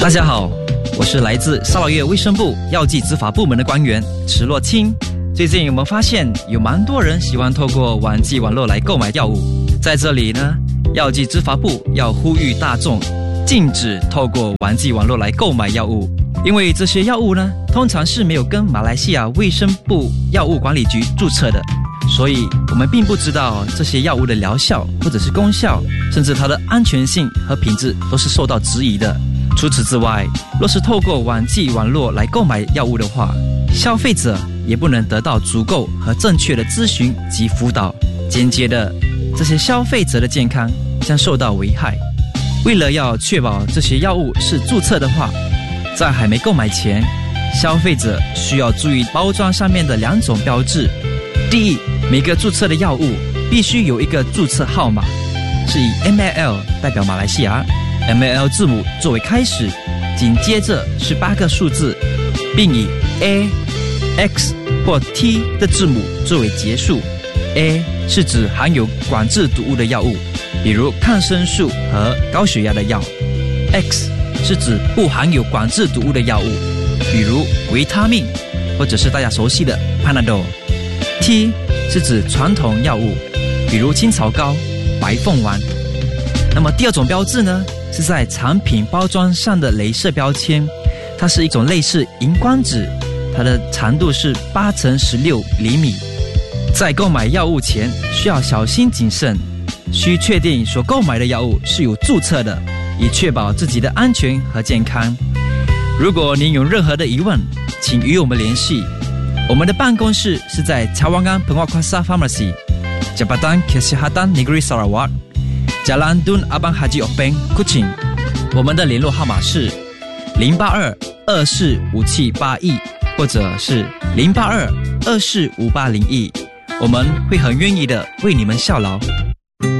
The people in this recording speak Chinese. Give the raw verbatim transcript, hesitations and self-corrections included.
大家好，我是来自沙劳越卫生部药剂执法部门的官员池洛清。最近我们发现有蛮多人喜欢透过网际网络来购买药物，在这里呢，药剂执法部要呼吁大众禁止透过网际网络来购买药物，因为这些药物呢，通常是没有跟马来西亚卫生部药物管理局注册的，所以我们并不知道这些药物的疗效或者是功效，甚至它的安全性和品质都是受到质疑的。除此之外，若是透过网际网络来购买药物的话，消费者也不能得到足够和正确的咨询及辅导，间接的，这些消费者的健康将受到危害。为了要确保这些药物是注册的话，在还没购买前，消费者需要注意包装上面的两种标志。第一，每个注册的药物必须有一个注册号码，是以 M L 代表马来西亚，M L 字母作为开始，紧接着是八个数字，并以 A、X 或 T 的字母作为结束。A 是指含有管制毒物的药物，比如抗生素和高血压的药。X 是指不含有管制毒物的药物，比如维他命，或者是大家熟悉的 Panadol。T 是指传统药物，比如青草膏、白凤丸。那么第二种标志呢，是在产品包装上的雷射标签，它是一种类似荧光纸，它的长度是八乘十六厘米。在购买药物前需要小心谨慎，需确定所购买的药物是有注册的，以确保自己的安全和健康。如果您有任何的疑问，请与我们联系。我们的办公室是在Cawangan Penguasaan Pharmacy, Jabatan Kesihatan Negeri Sarawak, Jalan Tun Abang Haji Openg, Kuching。我们的联络号码是零八二二四五七八一，或者是零八二二四五八零一。我们会很愿意的为你们效劳。